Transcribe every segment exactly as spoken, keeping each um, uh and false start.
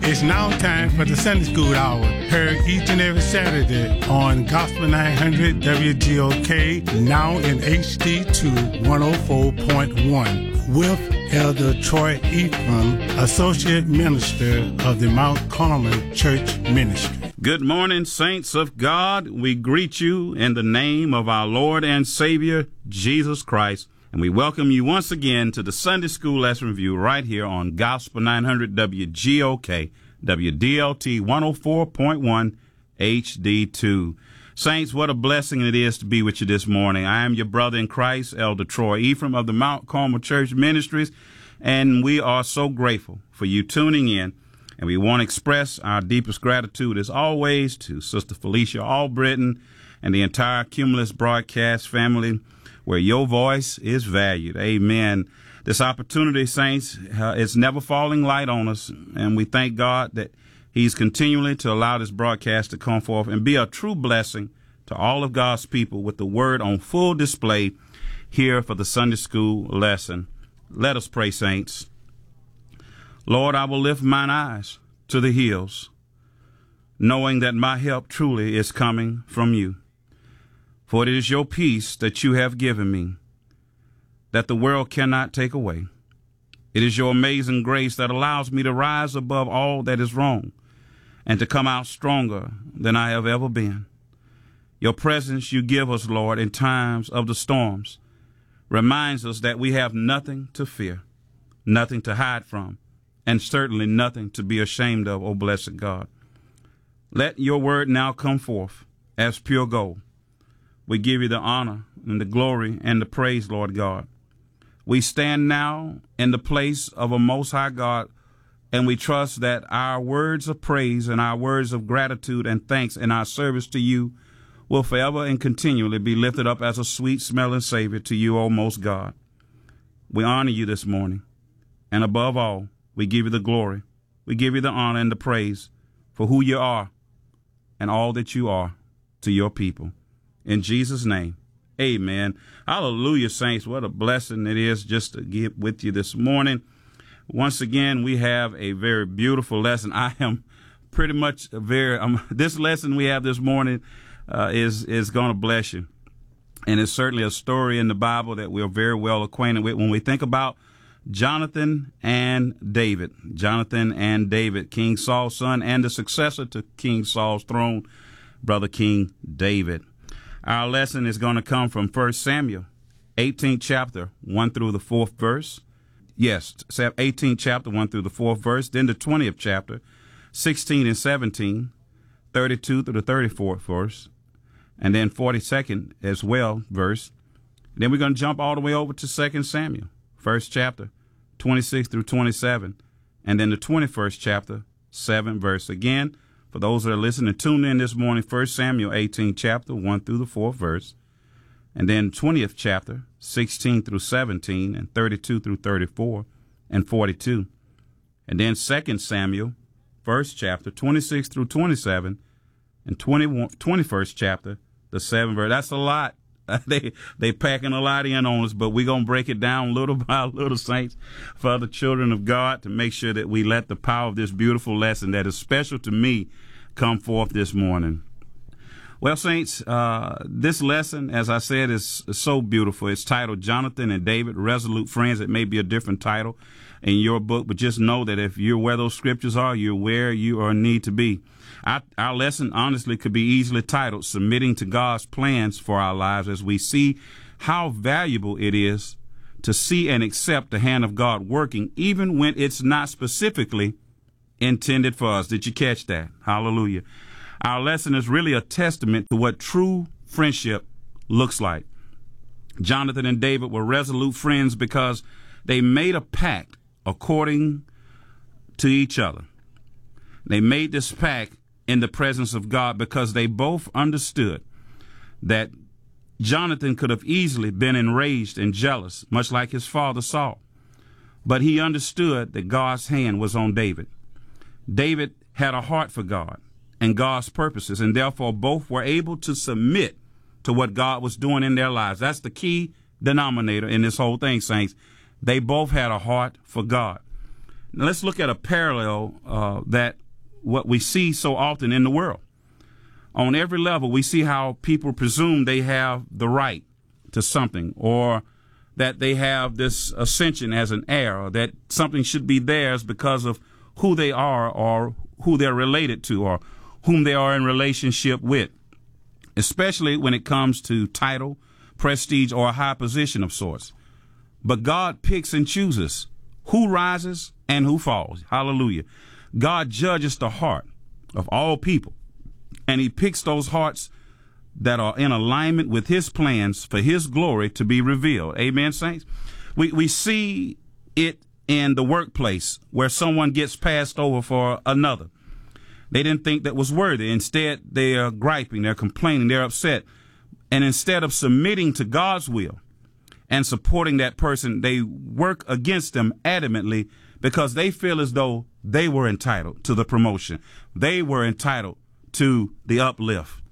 It's now time for the Sunday School Hour, heard each and every Saturday on Gospel nine hundred W G O K, now in H D to one oh four point one, with Elder Troy Ephraim, Associate Minister of the Mount Carmel Church Ministry. Good morning, saints of God. We greet you in the name of our Lord and Savior, Jesus Christ. And we welcome you once again to the Sunday School Lesson Review right here on Gospel nine hundred W G O K, W D L T one oh four point one H D two. Saints, what a blessing it is to be with you this morning. I am your brother in Christ, Elder Troy Ephraim of the Mount Carmel Church Ministries, and we are so grateful for you tuning in. And we want to express our deepest gratitude, as always, to Sister Felicia Albritton and the entire Cumulus Broadcast family, where your voice is valued. Amen. This opportunity, saints, uh, is never falling light on us, and we thank God that He's continually to allow this broadcast to come forth and be a true blessing to all of God's people with the Word on full display here for the Sunday School lesson. Let us pray, saints. Lord, I will lift mine eyes to the hills, knowing that my help truly is coming from you. For it is your peace that you have given me, that the world cannot take away. It is your amazing grace that allows me to rise above all that is wrong and to come out stronger than I have ever been. Your presence you give us, Lord, in times of the storms reminds us that we have nothing to fear, nothing to hide from, and certainly nothing to be ashamed of, O blessed God. Let your word now come forth as pure gold. We give you the honor and the glory and the praise, Lord God. We stand now in the place of a Most High God, and we trust that our words of praise and our words of gratitude and thanks in our service to you will forever and continually be lifted up as a sweet-smelling Savior to you, O most God. We honor you this morning, and above all, we give you the glory. We give you the honor and the praise for who you are and all that you are to your people. In Jesus' name, amen. Hallelujah, saints. What a blessing it is just to get with you this morning. Once again, we have a very beautiful lesson. I am pretty much very, um, this lesson we have this morning uh, is, is going to bless you. And it's certainly a story in the Bible that we're very well acquainted with when we think about Jonathan and David. Jonathan and David, King Saul's son and the successor to King Saul's throne, brother King David. Our lesson is going to come from First Samuel, eighteenth chapter, one through the fourth verse. Yes, eighteenth chapter, one through the fourth verse. Then the twentieth chapter, sixteen and seventeen, thirty-two through the thirty-fourth verse. And then forty-second as well verse. Then we're going to jump all the way over to Second Samuel, first chapter, twenty-six through twenty-seven. And then the twenty-first chapter, seven verse. Again, for those that are listening, tune in this morning, First Samuel, eighteenth chapter, one through the fourth verse. And then twentieth chapter, sixteen through seventeen, and thirty-two through thirty-four, and forty-two. And then Second Samuel, first chapter, twenty-six through twenty-seven, and twenty-first chapter, the seventh verse. That's a lot. they they packing a lot in on us, but we're going to break it down little by little, saints, for the children of God, to make sure that we let the power of this beautiful lesson that is special to me come forth this morning. Well, saints, uh, this lesson, as I said, is, is so beautiful. It's titled Jonathan and David, Resolute Friends. It may be a different title in your book, but just know that if you're where those scriptures are, you're where you are need to be. Our, our lesson, honestly, could be easily titled Submitting to God's Plans for Our Lives, as we see how valuable it is to see and accept the hand of God working, even when it's not specifically intended for us. Did you catch that? Hallelujah. Our lesson is really a testament to what true friendship looks like. Jonathan and David were resolute friends because they made a pact according to each other. They made this pact in the presence of God because they both understood that Jonathan could have easily been enraged and jealous, much like his father Saul. But he understood that God's hand was on David. David had a heart for God and God's purposes, and therefore both were able to submit to what God was doing in their lives. That's the key denominator in this whole thing, saints. They both had a heart for God. Now let's look at a parallel uh, that what we see so often in the world. On every level, we see how people presume they have the right to something, or that they have this ascension as an heir, or that something should be theirs because of who they are or who they're related to or whom they are in relationship with, especially when it comes to title, prestige, or a high position of sorts. But God picks and chooses who rises and who falls. Hallelujah. God judges the heart of all people, and he picks those hearts that are in alignment with his plans for his glory to be revealed. Amen, saints? We, we see it in the workplace where someone gets passed over for another. They didn't think that was worthy. Instead, they are griping, they're complaining, they're upset. And instead of submitting to God's will and supporting that person, they work against them adamantly because they feel as though they were entitled to the promotion. They were entitled to the uplift.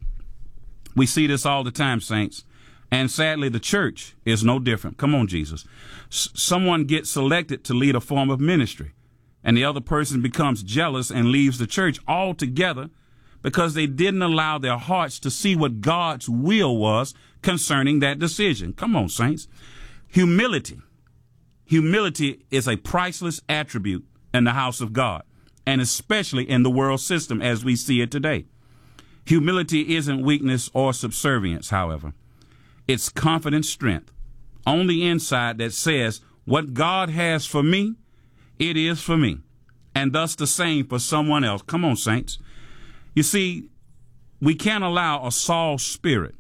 We see this all the time, saints. And sadly, the church is no different. Come on, Jesus. S- someone gets selected to lead a form of ministry, and the other person becomes jealous and leaves the church altogether because they didn't allow their hearts to see what God's will was concerning that decision. Come on, saints. Humility. Humility is a priceless attribute in the house of God, and especially in the world system as we see it today. Humility isn't weakness or subservience, however. It's confident strength on the inside that says, what God has for me, it is for me, and thus the same for someone else. Come on, saints. You see, we can't allow a Saul spirit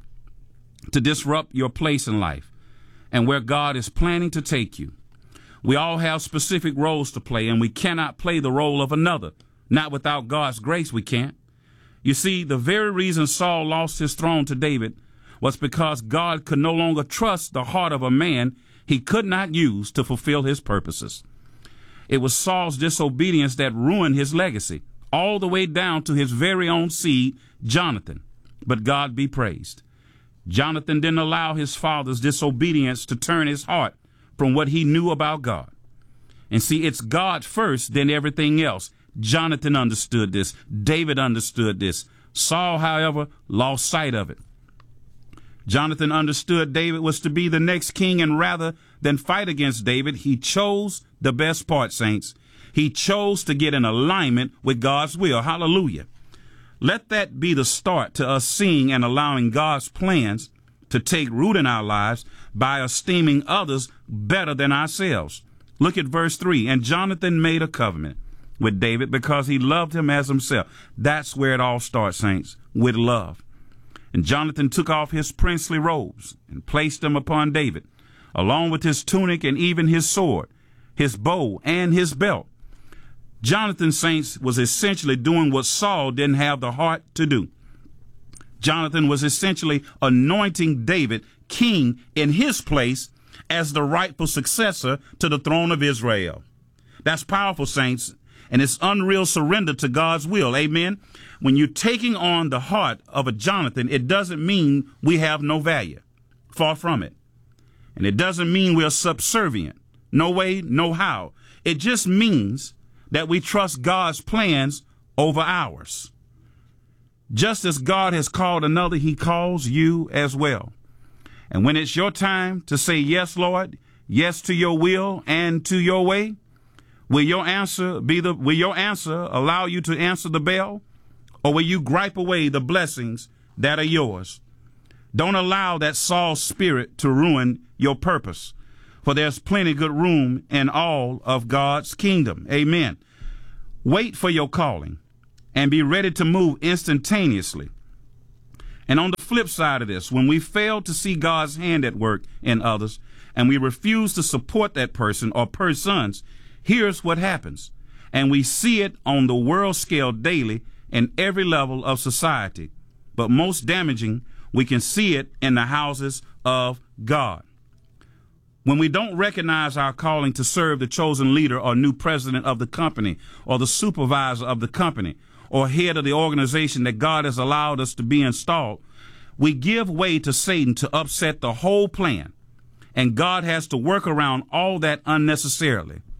to disrupt your place in life and where God is planning to take you. We all have specific roles to play, and we cannot play the role of another. Not without God's grace, we can't. You see, the very reason Saul lost his throne to David was because God could no longer trust the heart of a man he could not use to fulfill his purposes. It was Saul's disobedience that ruined his legacy, all the way down to his very own seed, Jonathan. But God be praised. Jonathan didn't allow his father's disobedience to turn his heart from what he knew about God. And see, it's God first, then everything else. Jonathan understood this. David understood this. Saul, however, lost sight of it. Jonathan understood David was to be the next king, and rather than fight against David, he chose the best part, saints. He chose to get in alignment with God's will. Hallelujah. Let that be the start to us seeing and allowing God's plans to take root in our lives by esteeming others better than ourselves. Look at verse three. And Jonathan made a covenant with David because he loved him as himself. That's where it all starts, saints, with love. And Jonathan took off his princely robes and placed them upon David, along with his tunic and even his sword, his bow, and his belt. Jonathan, saints, was essentially doing what Saul didn't have the heart to do. Jonathan was essentially anointing David king in his place as the rightful successor to the throne of Israel. That's powerful, saints, and it's unreal surrender to God's will. Amen. When you're taking on the heart of a Jonathan, it doesn't mean we have no value. Far from it. And it doesn't mean we're subservient. No way, no how. It just means that we trust God's plans over ours. Just as God has called another, he calls you as well. And when it's your time to say, yes, Lord, yes to your will and to your way, will your answer be the, will your answer allow you to answer the bell? Or will you gripe away the blessings that are yours? Don't allow that Saul spirit to ruin your purpose, for there's plenty good room in all of God's kingdom. Amen. Wait for your calling and be ready to move instantaneously. And on the flip side of this, when we fail to see God's hand at work in others and we refuse to support that person or persons, here's what happens. And we see it on the world scale daily in every level of society. But most damaging, we can see it in the houses of God. When we don't recognize our calling to serve the chosen leader or new president of the company or the supervisor of the company or head of the organization that God has allowed us to be installed, we give way to Satan to upset the whole plan. And God has to work around all that unnecessarily.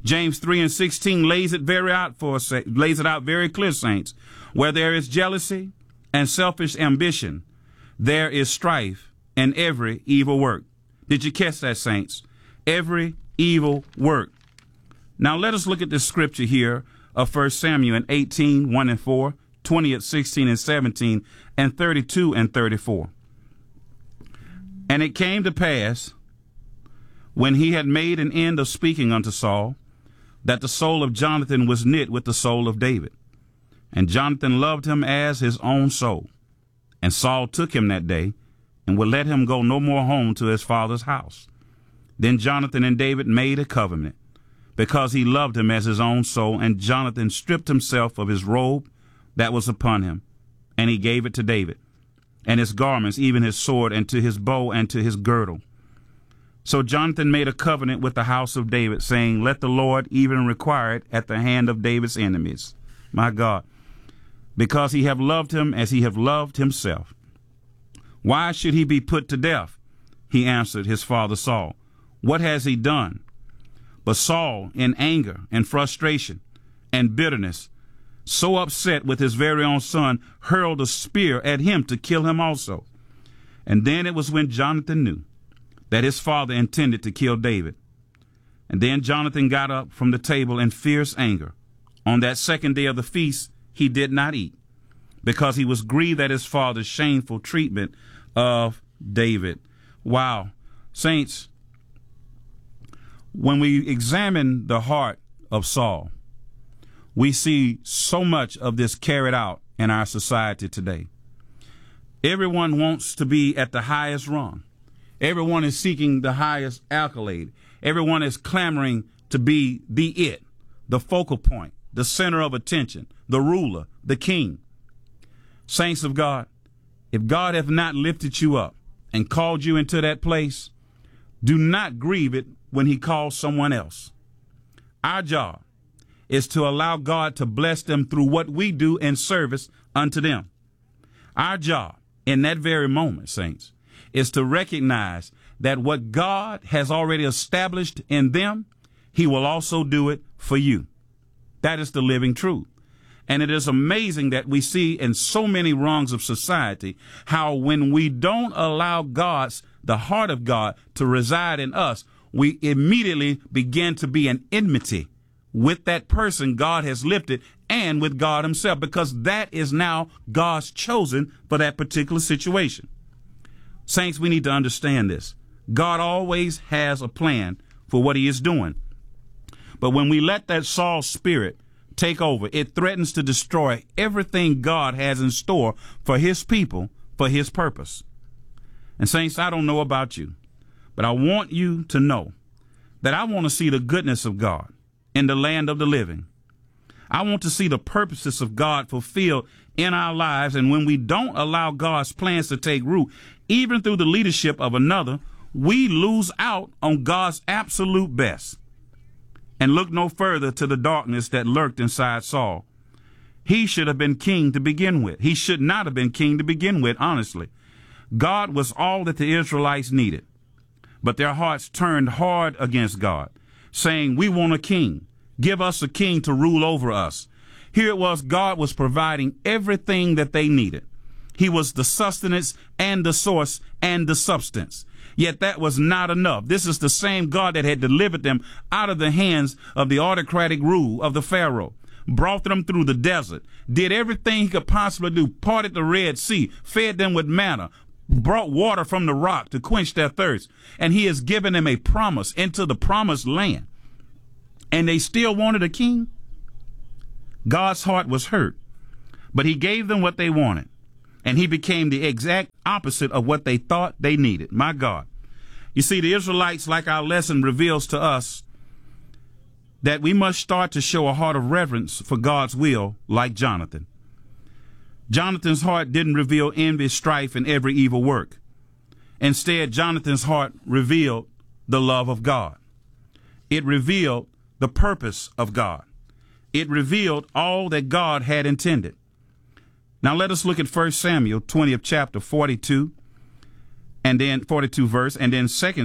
James three and sixteen lays it very out for us, lays it out very clear, saints. Where there is jealousy and selfish ambition, there is strife and every evil work. Did you catch that, saints? Every evil work. Now let us look at this scripture here of First Samuel in eighteen, one and four, twenty at sixteen and seventeen, and thirty-two and thirty-four. And it came to pass, when he had made an end of speaking unto Saul, that the soul of Jonathan was knit with the soul of David. And Jonathan loved him as his own soul. And Saul took him that day, and would let him go no more home to his father's house. Then Jonathan and David made a covenant, because he loved him as his own soul. And Jonathan stripped himself of his robe that was upon him, and he gave it to David, and his garments, even his sword, and to his bow, and to his girdle. So Jonathan made a covenant with the house of David, saying, let the Lord even require it at the hand of David's enemies. My God, because he have loved him as he have loved himself. Why should he be put to death? He answered his father Saul. What has he done? But Saul, in anger and frustration and bitterness, so upset with his very own son, hurled a spear at him to kill him also. And then it was when Jonathan knew that his father intended to kill David. And then Jonathan got up from the table in fierce anger. On that second day of the feast, he did not eat, because he was grieved at his father's shameful treatment of David. Wow. Saints, when we examine the heart of Saul, we see so much of this carried out in our society today. Everyone wants to be at the highest rung. Everyone is seeking the highest accolade. Everyone is clamoring to be the it, the focal point, the center of attention, the ruler, the king. Saints of God, if God hath not lifted you up and called you into that place, do not grieve it when he calls someone else. Our job is to allow God to bless them through what we do in service unto them. Our job in that very moment, saints, is to recognize that what God has already established in them, he will also do it for you. That is the living truth. And it is amazing that we see in so many wrongs of society how when we don't allow God's, the heart of God, to reside in us, we immediately begin to be an enmity with that person God has lifted and with God himself, because that is now God's chosen for that particular situation. Saints, we need to understand this. God always has a plan for what he is doing. But when we let that Saul spirit take over, it threatens to destroy everything God has in store for his people, for his purpose. And saints, I don't know about you, but I want you to know that I want to see the goodness of God in the land of the living. I want to see the purposes of God fulfilled in our lives. And when we don't allow God's plans to take root, even through the leadership of another, we lose out on God's absolute best. And look no further to the darkness that lurked inside Saul. He should have been king to begin with. He should not have been king to begin with, honestly. God was all that the Israelites needed. But their hearts turned hard against God, saying, we want a king. Give us a king to rule over us. Here it was, God was providing everything that they needed. He was the sustenance and the source and the substance. Yet that was not enough. This is the same God that had delivered them out of the hands of the autocratic rule of the Pharaoh, brought them through the desert, did everything he could possibly do, parted the Red Sea, fed them with manna, brought water from the rock to quench their thirst. And he has given them a promise into the promised land. And they still wanted a king? God's heart was hurt, but he gave them what they wanted. And he became the exact opposite of what they thought they needed. My God. You see, the Israelites, like our lesson reveals to us, that we must start to show a heart of reverence for God's will, like Jonathan. Jonathan's heart didn't reveal envy, strife, and every evil work. Instead, Jonathan's heart revealed the love of God. It revealed the purpose of God. It revealed all that God had intended. Now let us look at First Samuel twentieth chapter forty-two, and then forty-two verse, and then Second